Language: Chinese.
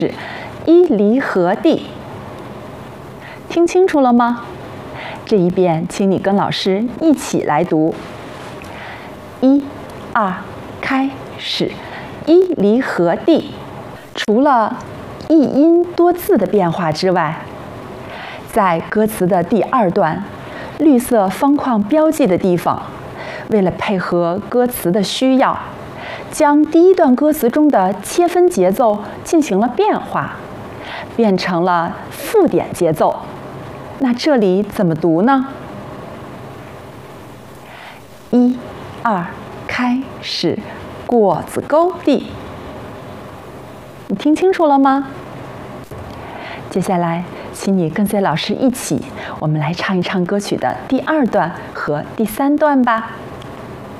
一离合地。听清楚了吗？这一遍，请你跟老师一起来读。1、2，开始。一离合地。除了一音多字的变化之外，在歌词的第2段，绿色方框标记的地方，为了配合歌词的需要，将第1段歌词中的切分节奏进行了变化，变成了附点节奏。那这里怎么读呢？1、2，开始。果子沟地。你听清楚了吗？接下来，请你跟随老师一起，我们来唱一唱歌曲的第2段和第3段吧。